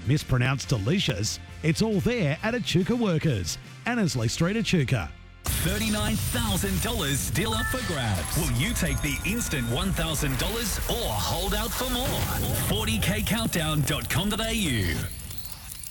mispronounced delicious, it's all there at Echuca Workers, Annesley Street, Echuca. $39,000 still up for grabs. Will you take the instant $1,000 or hold out for more? 40kcountdown.com.au